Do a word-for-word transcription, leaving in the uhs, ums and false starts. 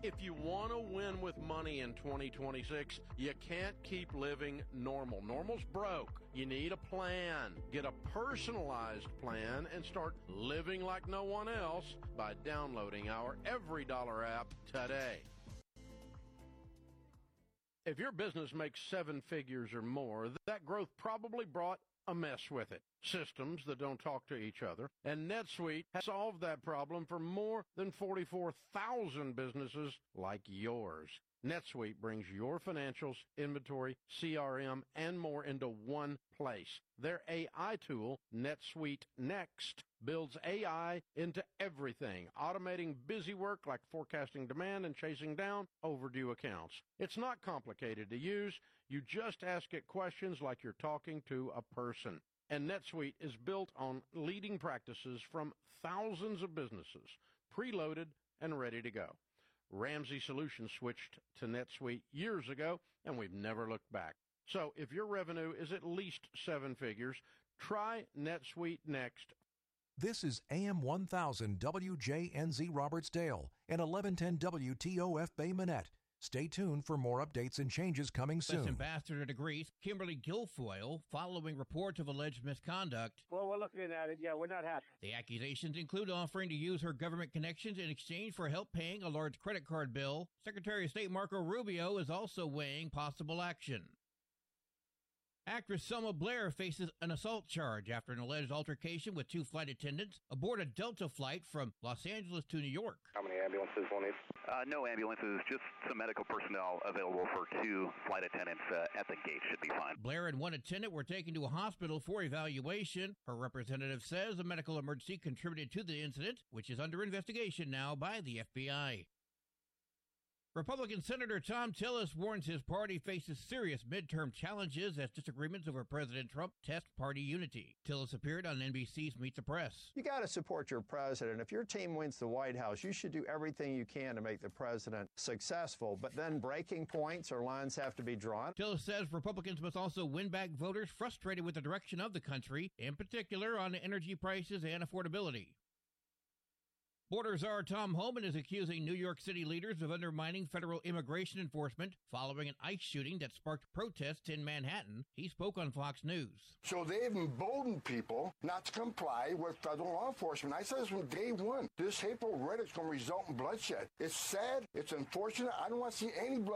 If you want to win with money in twenty twenty-six, you can't keep living normal. Normal's broke. You need a plan. Get a personalized plan and start living like no one else by downloading our Every Dollar app today. If your business makes seven figures or more, that growth probably brought a mess with it. Systems that don't talk to each other. And NetSuite has solved that problem for more than forty-four thousand businesses like yours. NetSuite brings your financials, inventory, C R M, and more into one place. Their A I tool, NetSuite Next, builds A I into everything, automating busy work like forecasting demand and chasing down overdue accounts. It's not complicated to use. You just ask it questions like you're talking to a person. And NetSuite is built on leading practices from thousands of businesses, preloaded and ready to go. Ramsey Solutions switched to NetSuite years ago, and we've never looked back. So if your revenue is at least seven figures, try NetSuite Next. This is A M one thousand W J N Z Robertsdale and eleven ten W T O F Bay Minette. Stay tuned for more updates and changes coming soon. U S Ambassador to Greece, Kimberly Guilfoyle, following reports of alleged misconduct. Well, we're looking at it. Yeah, we're not happy. The accusations include offering to use her government connections in exchange for help paying a large credit card bill. Secretary of State Marco Rubio is also weighing possible action. Actress Selma Blair faces an assault charge after an alleged altercation with two flight attendants aboard a Delta flight from Los Angeles to New York. How many ambulances will need? Uh, no ambulances, just some medical personnel available for two flight attendants uh, at the gate should be fine. Blair and one attendant were taken to a hospital for evaluation. Her representative says a medical emergency contributed to the incident, which is under investigation now by the F B I. Republican Senator Thom Tillis warns his party faces serious midterm challenges as disagreements over President Trump test party unity. Tillis appeared on N B C's Meet the Press. You got to support your president. If your team wins the White House, you should do everything you can to make the president successful. But then breaking points or lines have to be drawn. Tillis says Republicans must also win back voters frustrated with the direction of the country, in particular on energy prices and affordability. Border Czar Tom Homan is accusing New York City leaders of undermining federal immigration enforcement following an ICE shooting that sparked protests in Manhattan. He spoke on Fox News. So they've emboldened people not to comply with federal law enforcement. I said this from day one. This hateful rhetoric is going to result in bloodshed. It's sad. It's unfortunate. I don't want to see any blood.